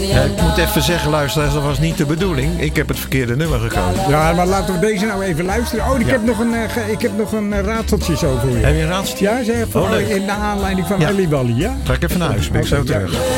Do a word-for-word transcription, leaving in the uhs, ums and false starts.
Ja, ik moet even zeggen, luisteraars, dat was niet de bedoeling. Ik heb het verkeerde nummer gekozen. Ja, maar laten we deze nou even luisteren. Oh, ik, Ja. heb, nog een, uh, ge- ik heb nog een uh, raadseltje zo voor je. Heb je een raadseltje? Ja, zeg, voor, Oh, leuk. in de aanleiding van Ja. Ali Wally, ja? Ga ik even naar huis, ben ik zo Oké, ja. terug.